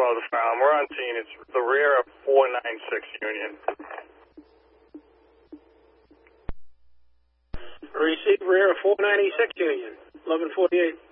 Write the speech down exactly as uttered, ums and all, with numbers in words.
Father Fallon. We're on scene. It's the rear of four ninety-six Union. Receive rear of four ninety-six Union, eleven forty-eight.